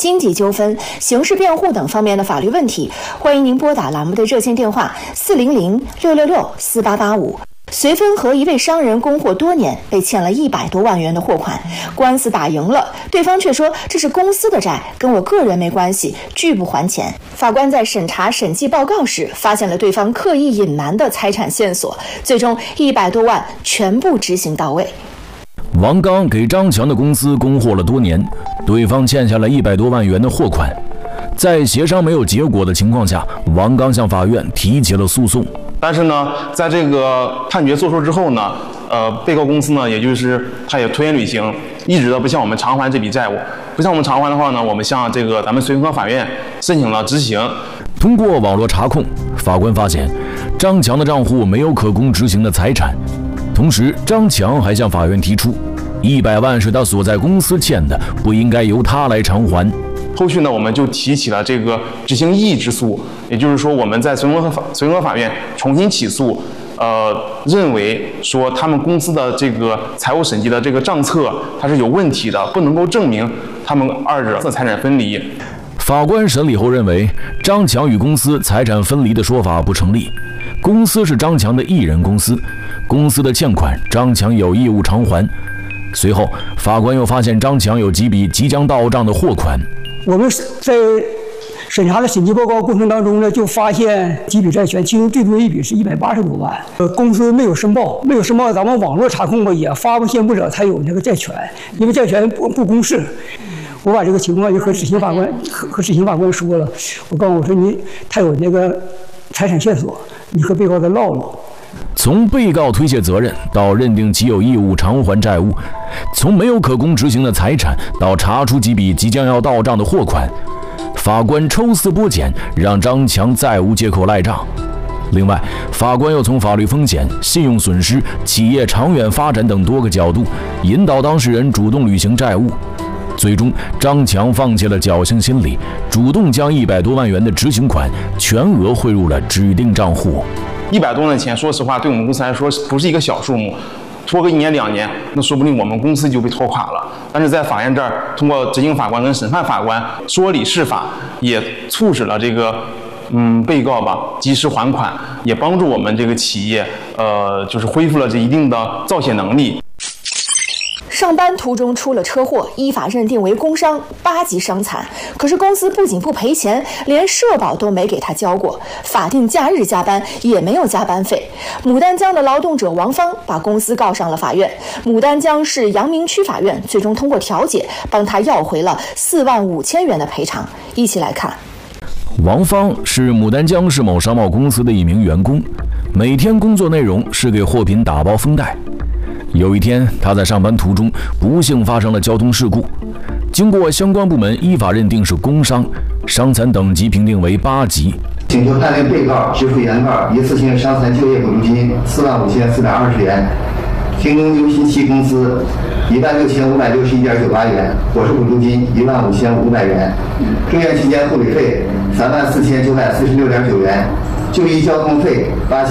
经济纠纷、刑事辩护等方面的法律问题，欢迎您拨打栏目的热线电话400-666-4885。随芬和一位商人供货多年，被欠了100多万元的货款，官司打赢了，对方却说这是公司的债，跟我个人没关系，拒不还钱。法官在审查审计报告时，发现了对方刻意隐瞒的财产线索，最终100多万全部执行到位。 王刚给张强的公司供货了多年，对方欠下了100多万元的货款，在协商没有结果的情况下，王刚向法院提起了诉讼。 但是呢，在这个判决作出之后呢，被告公司呢，也就是他也拖延履行，一直都不向我们偿还这笔债务。不向我们偿还的话呢，我们向这个咱们绥芬和法院申请了执行。 通过网络查控，法官发现张强的账户没有可供执行的财产，同时张强还向法院提出100万是他所在公司欠的，不应该由他来偿还。 后续呢，我们就提起了这个执行异议之诉，也就是说，我们在绥芬和法院重新起诉，认为说他们公司的这个财务审计的这个账册它是有问题的，不能够证明他们二者的财产分离。 法官审理后认为，张强与公司财产分离的说法不成立，公司是张强的一人公司，公司的欠款张强有义务偿还。随后，法官又发现张强有几笔即将到账的货款。 我们在审查的审计报告过程当中呢，就发现几笔债权，其中最多一笔是180多万。公司没有申报，咱们网络查控吧也发不现不了他有那个债权，因为债权不公示。我把这个情况就和执行法官说了，我告诉我说他有那个财产线索，你和被告再唠唠。 从被告推卸责任到认定其有义务偿还债务，从没有可供执行的财产到查出几笔即将要到账的货款，法官抽丝剥茧，让张强再无借口赖账。另外，法官又从法律风险、信用损失、企业长远发展等多个角度引导当事人主动履行债务。最终，张强放弃了侥幸心理，主动将100多万元的执行款全额汇入了指定账户。 100多万的钱，说实话，对我们公司来说不是一个小数目，拖个1年2年，那说不定我们公司就被拖垮了。但是在法院这儿，通过执行法官跟审判法官说理释法，也促使了这个被告吧及时还款，也帮助我们这个企业就是恢复了这一定的造血能力。 上班途中出了车祸，依法认定为工伤8级伤残。可是公司不仅不赔钱，连社保都没给他交过，法定假日加班也没有加班费。牡丹江的劳动者王芳把公司告上了法院，牡丹江市阳明区法院最终通过调解，帮他要回了4万5千元的赔偿。一起来看。 王芳是牡丹江市某商贸公司的一名员工，每天工作内容是给货品打包封袋。有一天，他在上班途中不幸发生了交通事故，经过相关部门依法认定是工伤，伤残等级评定为8级。 请求判令被告支付原告一次性伤残就业补助金45420元，停工休息期工资16561.98元，伙食补助金15500元，住院期间护理费34946.9元，就医交通费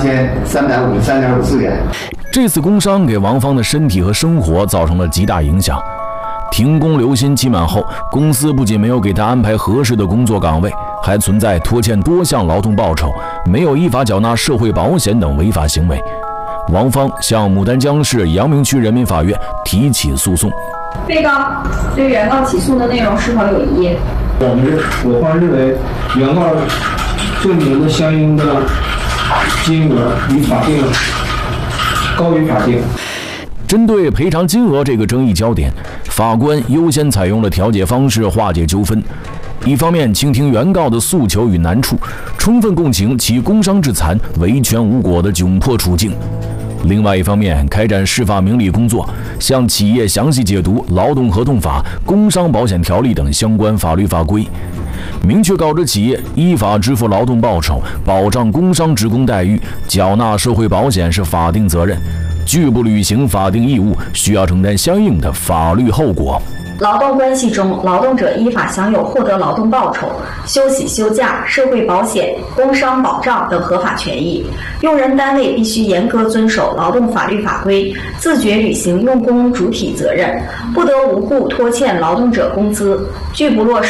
8353.54元。 这次工伤给王芳的身体和生活造成了极大影响。停工留薪期满后，公司不仅没有给他安排合适的工作岗位，还存在拖欠多项劳动报酬、没有依法缴纳社会保险等违法行为。王芳向牡丹江市阳明区人民法院提起诉讼。 被告对原告起诉的内容是否有异议？ 我方认为，原告证明的相应的金额与法定高于法定。 针对赔偿金额这个争议焦点，法官优先采用了调解方式化解纠纷。一方面倾听原告的诉求与难处，充分共情其工伤致残、维权无果的窘迫处境；另外一方面开展释法明理工作，向企业详细解读《劳动合同法》《工伤保险条例》等相关法律法规，明确告知企业依法支付劳动报酬、保障工伤职工待遇、缴纳社会保险是法定责任，拒不履行法定义务，需要承担相应的法律后果。 劳动关系中，劳动者依法享有获得劳动报酬、休息休假、社会保险、工伤保障等合法权益。用人单位必须严格遵守劳动法律法规，自觉履行用工主体责任，不得无故拖欠劳动者工资，拒不落实